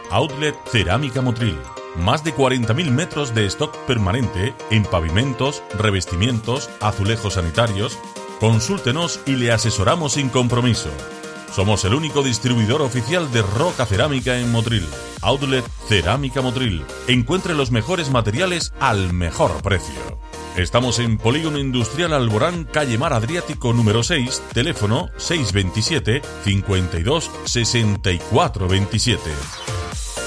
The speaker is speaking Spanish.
Outlet Cerámica Motril. Más de 40.000 metros de stock permanente en pavimentos, revestimientos, azulejos sanitarios. Consúltenos y le asesoramos sin compromiso. Somos el único distribuidor oficial de roca cerámica en Motril. Outlet Cerámica Motril. Encuentre los mejores materiales al mejor precio. Estamos en Polígono Industrial Alborán, calle Mar Adriático número 6, teléfono 627 52 64 27.